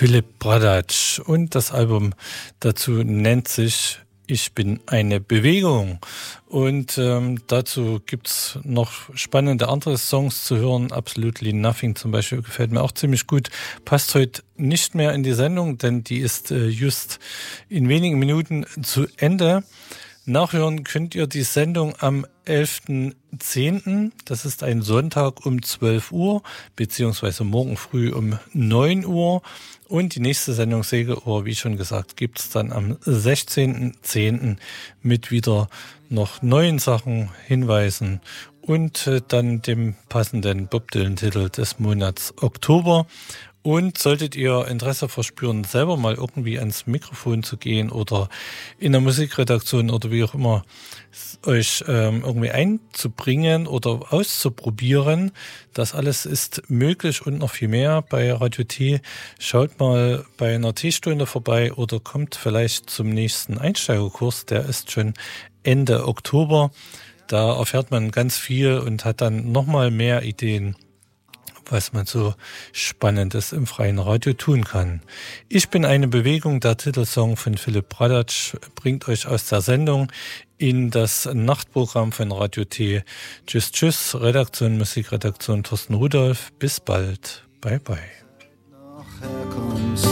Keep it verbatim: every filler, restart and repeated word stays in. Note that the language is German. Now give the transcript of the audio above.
Philipp Bradatsch und das Album dazu nennt sich Ich bin eine Bewegung und ähm, dazu gibt's noch spannende andere Songs zu hören. Absolutely Nothing zum Beispiel gefällt mir auch ziemlich gut. Passt heute nicht mehr in die Sendung, denn die ist äh, just in wenigen Minuten zu Ende. Nachhören könnt ihr die Sendung am elften zehnten Das ist ein Sonntag um zwölf Uhr, beziehungsweise morgen früh um neun Uhr. Und die nächste Sendung Segelohr, wie schon gesagt, gibt's dann am sechzehnten zehnten mit wieder noch neuen Sachen, Hinweisen und äh, dann dem passenden Bob Dylan-Titel des Monats Oktober. Und solltet ihr Interesse verspüren, selber mal irgendwie ans Mikrofon zu gehen oder in der Musikredaktion oder wie auch immer euch ähm, irgendwie einzubringen oder auszuprobieren, das alles ist möglich und noch viel mehr bei Radio T. Schaut mal bei einer T-Stunde vorbei oder kommt vielleicht zum nächsten Einsteigerkurs, der ist schon Ende Oktober. Da erfährt man ganz viel und hat dann nochmal mehr Ideen, was man so Spannendes im freien Radio tun kann. Ich bin eine Bewegung, der Titelsong von Philipp Bradatsch bringt euch aus der Sendung in das Nachtprogramm von Radio T. Tschüss, tschüss, Redaktion, Musikredaktion Thorsten Rudolph. Bis bald. Bye, bye.